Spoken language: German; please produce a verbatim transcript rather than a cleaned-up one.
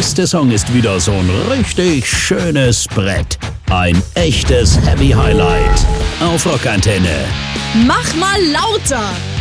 nächste Song ist wieder so ein richtig schönes Brett. Ein echtes Heavy Highlight auf Rockantenne. Mach mal lauter!